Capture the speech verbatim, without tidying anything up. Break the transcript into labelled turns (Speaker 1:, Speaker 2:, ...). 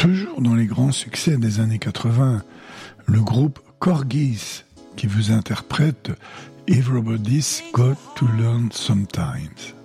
Speaker 1: Toujours dans les grands succès des années quatre-vingts, le groupe Corgis qui vous interprète Everybody's Got to Learn Sometimes.